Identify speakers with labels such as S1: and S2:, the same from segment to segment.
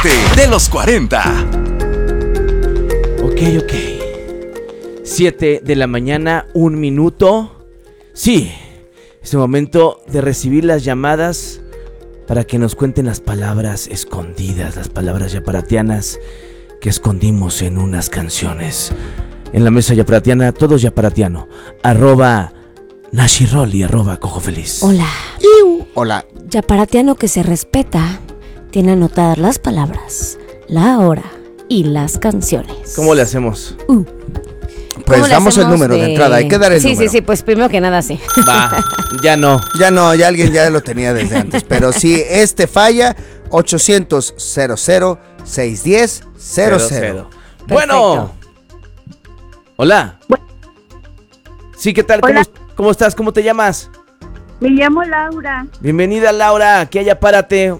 S1: parte de los 40.
S2: Ok. 7 de la mañana, 1 minuto. Sí, es el momento de recibir las llamadas para que nos cuenten las palabras escondidas, las palabras yaparatianas que escondimos en unas canciones. En la mesa yaparatiana, todo yaparatiano. @Nashiroli, @Cojofeliz.
S3: Hola.
S4: Hola.
S3: Yaparatiano que se respeta tiene anotadas las palabras, la hora y las canciones.
S2: ¿Cómo le hacemos?
S4: Pues
S3: ¿Cómo le
S4: damos el
S3: hacemos
S4: número de entrada, hay que dar el número.
S3: Sí, pues primero que nada sí.
S2: Va, ya no.
S4: Ya alguien ya lo tenía desde antes, pero si falla, 800-00-610-00.
S2: Bueno. Hola. Sí, ¿qué tal?
S5: Hola.
S2: ¿Cómo estás? ¿Cómo te llamas?
S5: Me llamo Laura.
S2: Bienvenida, Laura. ¿Qué hay? Párate.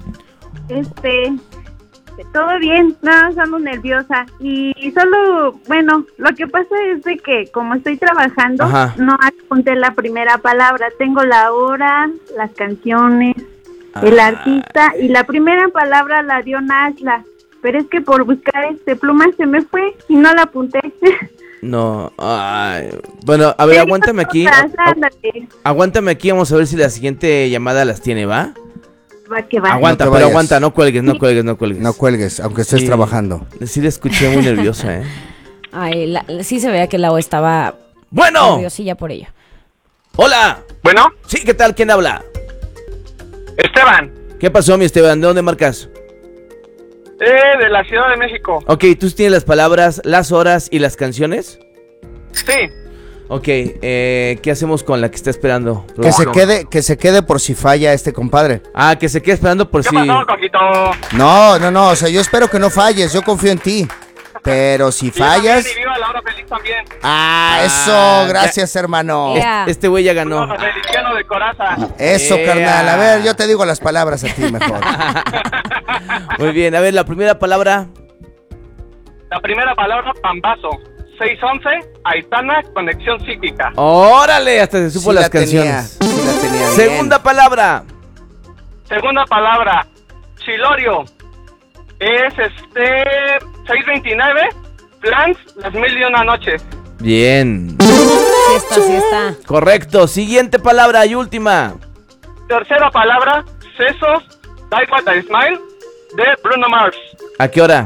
S5: Todo bien, nada más ando nerviosa y solo, bueno, lo que pasa es de que como estoy trabajando,
S2: Ajá.
S5: no apunté la primera palabra, tengo la hora, las canciones, el artista y la primera palabra la dio Nashla, pero es que por buscar pluma se me fue y no la apunté.
S2: No, ay. Bueno, a ver, aguántame aquí.
S5: Ándale.
S2: Aguántame aquí, vamos a ver si la siguiente llamada las tiene, ¿va?
S5: Va que va.
S2: Aguanta,
S4: No te
S2: pero
S4: vayas.
S2: aguanta, no cuelgues.
S4: No cuelgues, aunque estés
S2: Sí.
S4: trabajando.
S2: Sí la escuché muy nerviosa, ¿eh?
S3: Ay, sí se veía que Lau estaba
S2: Bueno,
S3: nerviosilla por ello.
S2: hola.
S6: Bueno,
S2: Sí, ¿qué tal? ¿Quién habla?
S6: Esteban,
S2: ¿Qué pasó, mi Esteban? ¿De dónde marcas?
S6: de la Ciudad de México.
S2: Ok, ¿tú tienes las palabras, las horas y las canciones?
S6: Sí,
S2: Ok, ¿qué hacemos con la que está esperando?
S4: Que se quede por si falla compadre.
S2: Ah, que se quede esperando por
S6: ¿qué
S2: si...
S6: pasó, Coquito?
S4: No, o sea, yo espero que no falles, yo confío en ti. Pero si fallas...
S6: Y viva la hora feliz también.
S4: Eso, gracias, hermano.
S3: Yeah.
S2: Este güey ya ganó.
S6: Uno feliciano de coraza.
S4: Eso, carnal. A ver, yo te digo las palabras a ti mejor.
S2: Muy bien, a ver, la primera palabra.
S6: La primera palabra, pambazo. 611, Aitana, conexión psíquica.
S2: Órale, hasta se supo
S4: Sí
S2: las
S4: la tenía,
S2: canciones.
S4: sí la tenía bien.
S2: Segunda palabra.
S6: Segunda palabra, Chilorio. Es 629, Plans, las 1001 noches.
S2: Bien.
S3: Sí está.
S2: Correcto. Siguiente palabra y última.
S6: Tercera palabra, Sesos, Die What I Smile, de Bruno Mars.
S2: ¿A qué hora?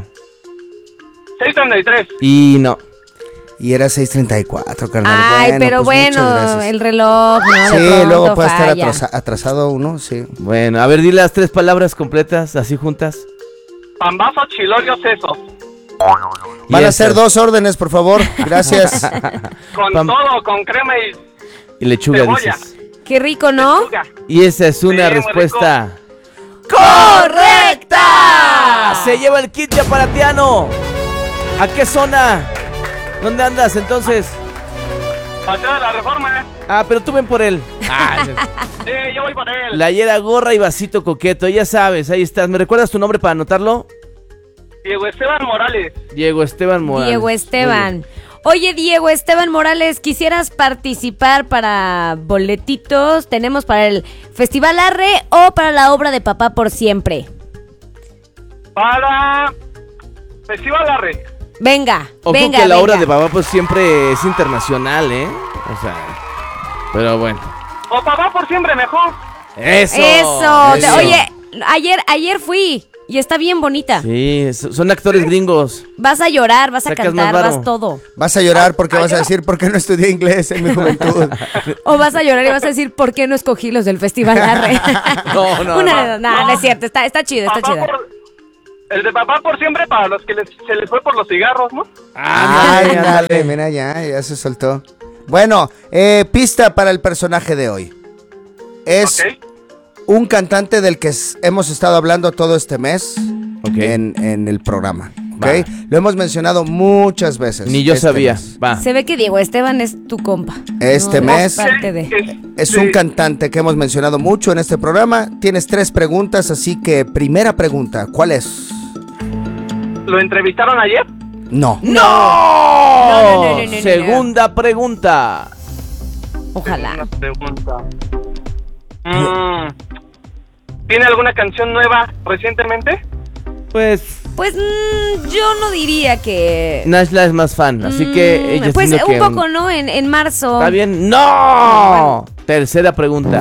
S6: 633.
S2: Y no.
S4: Y era 6:34, carnal.
S3: Ay, pero
S4: pues muchas
S3: bueno,
S4: gracias.
S3: el reloj, ¿no? De
S4: Sí,
S3: pronto
S4: luego puede
S3: falla.
S4: estar atrasado uno, sí.
S2: Bueno, a ver, di las 3 palabras completas, así juntas.
S6: Pambazo, Chilorio, Sesos.
S4: Van a
S2: esas.
S4: ser 2 órdenes, por favor. Gracias.
S6: Con
S2: Pam-
S6: todo, con crema y
S2: Y lechuga,
S6: cebolla.
S2: dices.
S3: Qué rico, ¿no?
S6: lechuga.
S2: Y esa es una
S6: Sí, muy
S2: respuesta
S3: ¡Correcta!
S2: Se lleva el kit yaparatiano. ¿A qué zona? ¿Dónde andas entonces?
S6: Paseo de la Reforma.
S2: Ah, pero tú ven por él. Ah,
S6: Sí, yo voy por él.
S2: playera, gorra y vasito coqueto, ya sabes, ahí estás. ¿Me recuerdas tu nombre para anotarlo?
S6: Diego Esteban Morales.
S2: Diego Esteban Morales.
S3: Diego
S2: Muy
S3: Esteban.
S2: bien.
S3: Oye, Diego Esteban Morales, ¿quisieras participar para boletitos? Tenemos para el Festival Arre o para la obra de Papá por Siempre.
S6: Para Festival Arre.
S3: Venga,
S2: Ojo
S3: venga,
S2: que la obra
S3: venga.
S2: de papá pues siempre es internacional, ¿eh? O sea, pero bueno.
S6: O Papá por Siempre mejor.
S3: Eso.
S2: Eso.
S3: Oye, ayer fui y está bien bonita.
S2: Sí, son actores gringos.
S3: Vas a llorar, vas a
S2: Sacas
S3: cantar,
S2: más varo.
S3: vas todo.
S4: Vas a llorar porque vas a decir por qué no estudié inglés en mi juventud.
S3: O vas a llorar y vas a decir, ¿por qué no escogí los del Festival Arre?
S2: No, no,
S3: Una
S2: no.
S3: de dos. No, es cierto, está chido, está
S6: Papá
S3: chido.
S6: el de Papá por Siempre para los que se les fue por los cigarros, ¿no?
S4: Ay, ándale, mira, ya se soltó. Bueno, pista para el personaje de hoy. Es
S6: Ok.
S4: un cantante del que hemos estado hablando todo este mes
S2: Ok.
S4: en el programa. ¿Ok?
S2: Va.
S4: Lo hemos mencionado muchas veces.
S2: Ni yo
S4: este
S2: sabía.
S4: mes.
S2: Va.
S3: Se ve que Diego Esteban es tu compa.
S4: Este
S3: No,
S4: mes-
S3: es parte de...
S4: Es
S6: Sí.
S4: un cantante que hemos mencionado mucho en este programa. Tienes 3 preguntas, así que primera pregunta, ¿cuál es?
S6: ¿Lo entrevistaron ayer?
S4: No.
S2: ¡No!
S3: No.
S2: Segunda pregunta.
S3: Ojalá.
S6: Una pregunta. ¿Tiene alguna canción nueva recientemente?
S2: Pues
S3: yo no diría que...
S2: Nashla es más fan, así que ella
S3: pues
S2: siento
S3: un
S2: que
S3: poco, ¿no? En marzo.
S2: ¿Está bien? ¡No! Tercera pregunta.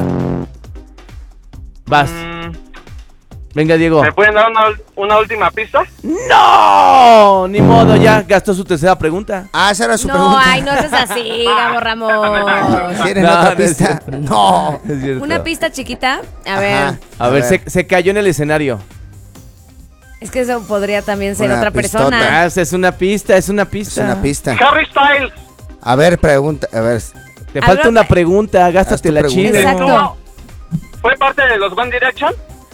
S2: Vas. Venga, Diego.
S6: ¿Me pueden dar una última pista?
S2: ¡No! Ni modo, ya gastó su tercera pregunta.
S4: Ah, esa era su
S3: No,
S4: pregunta.
S3: ay, no seas así, Gabo Ramos.
S4: ¿Quieren
S2: No,
S4: otra
S2: no es
S4: pista?
S2: cierto.
S4: No.
S2: Es cierto.
S3: Una pista chiquita. A
S4: Ajá.
S3: ver,
S2: A ver, se cayó en el escenario.
S3: es que eso podría también ser
S4: Una
S3: otra
S4: pistota.
S3: persona.
S2: Ah, es una pista, es una
S4: Es
S2: pista.
S4: una pista.
S6: Harry Styles.
S4: A ver, pregunta. A ver.
S2: Te falta
S3: Algo-
S2: una pregunta, gástate
S4: Haz tu
S2: la
S4: pregunta.
S2: chile.
S3: Exacto.
S6: ¿No ¿Fue parte de los One Direction?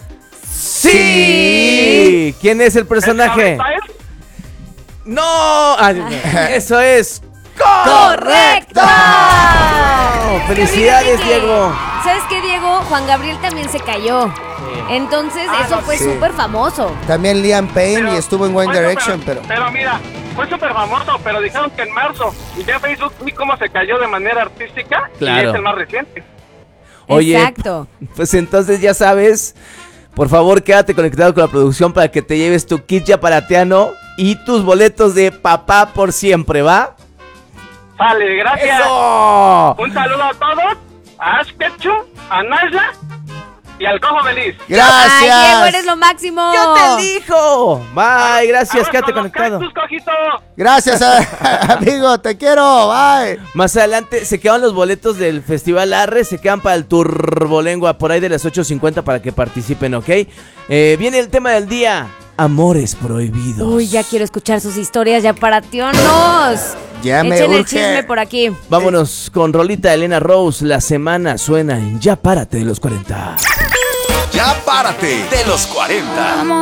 S2: ¡Sí! ¿Quién es el personaje?
S6: ¿Es Harry Styles?
S2: ¡No! Ah, eso es
S3: ¡Correcto!
S2: ¡Felicidades,
S3: Fíjate que-
S2: Diego!
S3: ¿Sabes qué, Diego? Juan Gabriel también se cayó. Entonces, eso fue
S4: sí.
S3: súper famoso.
S4: También Liam Payne
S6: Pero
S4: y estuvo en One
S6: fue
S4: Direction,
S6: súper-
S4: pero.
S6: Pero mira, fue súper famoso, pero dijeron que en marzo. Y ya Facebook vi cómo se cayó de manera artística.
S2: Claro.
S6: Y es el más reciente.
S2: Oye,
S3: Exacto.
S2: pues entonces ya sabes, por favor quédate conectado con la producción para que te lleves tu kit yaparatiano y tus boletos de Papá por Siempre, ¿va?
S6: Sale, gracias.
S2: ¡Eso!
S6: Un saludo a todos. A Ash Ketchum, a Nashla y al Cojo Feliz.
S4: ¡Gracias!
S3: ¡Ay, Diego, eres lo máximo!
S2: ¡Yo te elijo! Bye, gracias,
S6: Aguas
S2: quédate
S6: con los
S2: conectado.
S6: cactus, Cojito.
S4: Gracias, amigo. Te quiero. Bye.
S2: Más adelante se quedan los boletos del Festival Arre, se quedan para el Turbolengua por ahí de las 8:50 para que participen, ¿ok? Viene el tema del día, amores prohibidos.
S3: Uy, ya quiero escuchar sus historias yaparationos.
S4: Ya me
S3: Echen el
S4: urge.
S3: chisme por aquí.
S2: Vámonos con rolita de Elena Rose, la semana suena en Ya Párate de los 40.
S1: Ya párate de los 40.